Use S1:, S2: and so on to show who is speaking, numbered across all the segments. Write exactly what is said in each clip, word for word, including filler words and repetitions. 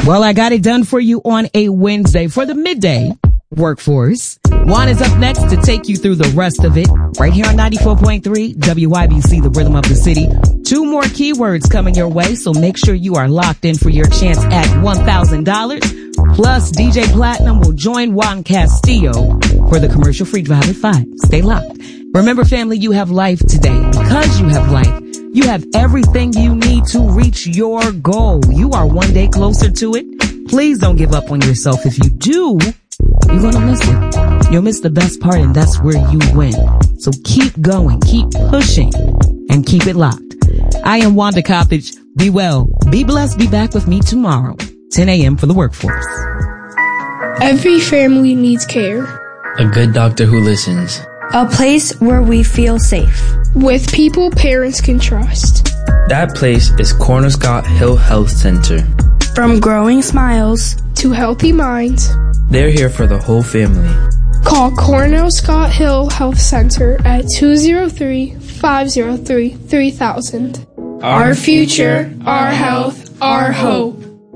S1: Well, I got it done for you on a Wednesday for the midday workforce. Juan is up next to take you through the rest of it right here on ninety-four point three W Y B C, the rhythm of the city. Two more keywords coming your way, so make sure you are locked in for your chance at one thousand dollars. Plus, D J Platinum will join Juan Castillo for the commercial-free Drive at five. Stay locked. Remember, family, you have life today. Because you have life, you have everything you need to reach your goal. You are one day closer to it. Please don't give up on yourself. If you do, you're going to miss it. You'll miss the best part, and that's where you win. So keep going, keep pushing, and keep it locked. I am Wanda Coppage. Be well, be blessed, be back with me tomorrow, ten a.m. for the workforce.
S2: Every family needs care.
S3: A good doctor who listens.
S4: A place where we feel safe.
S2: With people parents can trust.
S3: That place is Corner Scott Hill Health Center.
S4: From growing smiles
S2: to healthy minds,
S3: they're here for the whole family.
S2: Call Cornell Scott Hill Health Center at two oh three, five oh three, three thousand. Our future, our health, our hope.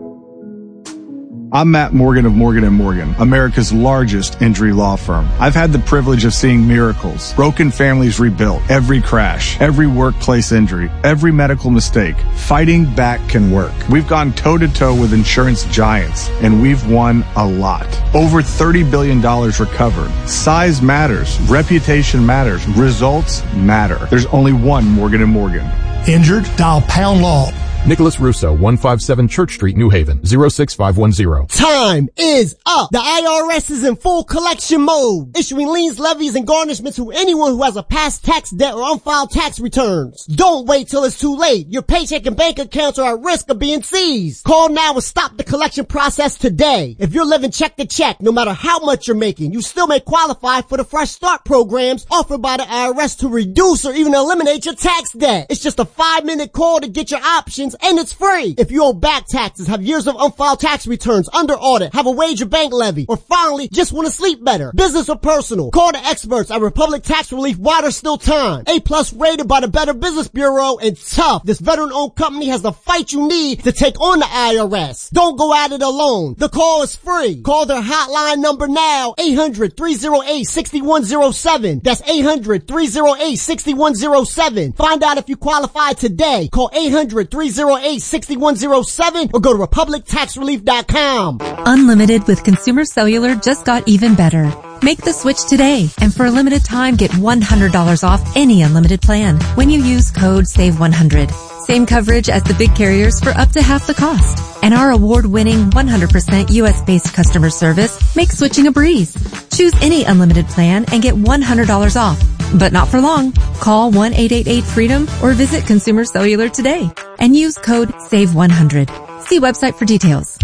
S5: I'm Matt Morgan of Morgan and Morgan, America's largest injury law firm. I've had the privilege of seeing miracles, broken families rebuilt, every crash, every workplace injury, every medical mistake. Fighting back can work. We've gone toe-to-toe with insurance giants, and we've won a lot. Over thirty billion dollars recovered. Size matters. Reputation matters. Results matter. There's only one Morgan and Morgan.
S6: Injured? Dial pound law.
S7: Nicholas Russo, one fifty-seven Church Street, New Haven, zero six five one zero.
S8: Time is up. The I R S is in full collection mode, issuing liens, levies, and garnishments to anyone who has a past tax debt or unfiled tax returns. Don't wait till it's too late. Your paycheck and bank accounts are at risk of being seized. Call now and stop the collection process today. If you're living check to check, no matter how much you're making, you still may qualify for the Fresh Start programs offered by the I R S to reduce or even eliminate your tax debt. It's just a five minute call to get your options, and it's free. If you owe back taxes, have years of unfiled tax returns, under audit, have a wage or bank levy, or finally just want to sleep better, business or personal, call the experts at Republic Tax Relief while there's still time. A plus rated by the Better Business Bureau, and tough. This veteran-owned company has the fight you need to take on the I R S. Don't go at it alone. The call is free. Call their hotline number now, eight hundred, three oh eight, six one oh seven. That's eight hundred, three oh eight, six one oh seven. Find out if you qualify today. Call eight hundred, three oh eight, six one oh seven or go to republic tax relief dot com.
S9: Unlimited with Consumer Cellular just got even better. Make the switch today, and for a limited time, get one hundred dollars off any unlimited plan when you use code save one hundred. Same coverage as the big carriers for up to half the cost. And our award-winning one hundred percent U S-based customer service makes switching a breeze. Choose any unlimited plan and get one hundred dollars off. But not for long. Call one eight eight eight freedom or visit Consumer Cellular today and use code save one hundred. See website for details.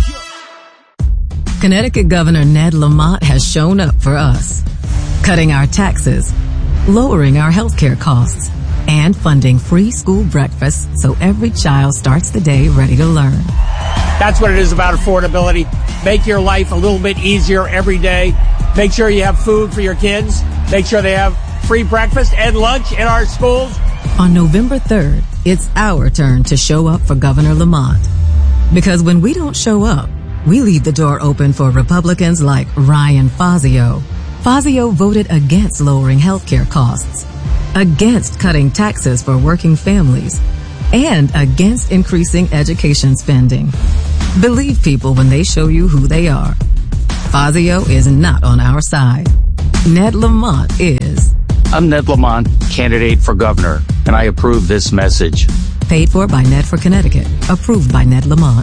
S10: Connecticut Governor Ned Lamont has shown up for us, cutting our taxes, lowering our healthcare costs, and funding free school breakfast so every child starts the day ready to learn.
S11: That's what it is about affordability. Make your life a little bit easier every day. Make sure you have food for your kids. Make sure they have free breakfast and lunch in our schools.
S10: On November third, it's our turn to show up for Governor Lamont. Because when we don't show up, we leave the door open for Republicans like Ryan Fazio. Fazio voted against lowering healthcare costs, against cutting taxes for working families, and against increasing education spending. Believe people when they show you who they are. Fazio is not on our side. Ned Lamont is.
S12: I'm Ned Lamont, candidate for governor, and I approve this message.
S10: Paid for by Ned for Connecticut. Approved by Ned Lamont.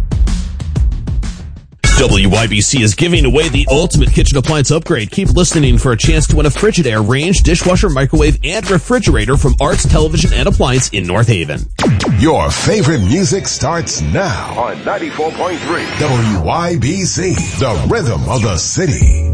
S13: W Y B C is giving away the ultimate kitchen appliance upgrade. Keep listening for a chance to win a Frigidaire range, dishwasher, microwave, and refrigerator from Arts Television and Appliance in North Haven.
S14: Your favorite music starts now
S15: on ninety-four point three
S14: W Y B C, the rhythm of the city.